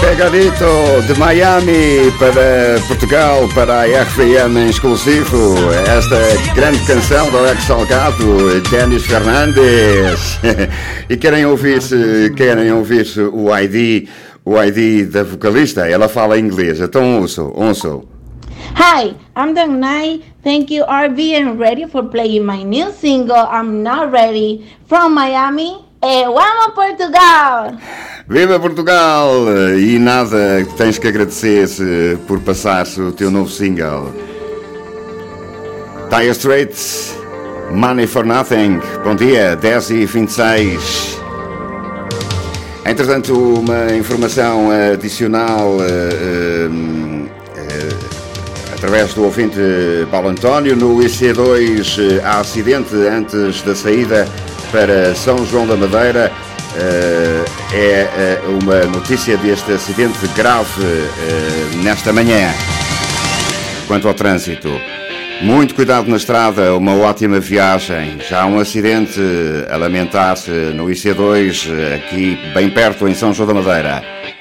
Pegadito de Miami para Portugal, para a RFM em exclusivo. Esta grande canção do Alex Salgado, Denis Fernandes. E querem ouvir o ID da vocalista? Ela fala inglês, então ouçam. Hi, I'm Danai. Thank you, RV, and ready for playing my new single, I'm Not Ready, from Miami. E vamos Portugal! Viva Portugal! E nada, tens que agradecer por passares o teu novo single. Dire Straits, Money for Nothing. Bom dia, 10h26. Entretanto, uma informação adicional através do ouvinte Paulo António. No IC2 há acidente antes da saída para São João da Madeira. É uma notícia deste acidente grave nesta manhã. Quanto ao trânsito, muito cuidado na estrada, uma ótima viagem. Já há um acidente a lamentar-se no IC2 aqui bem perto em São João da Madeira.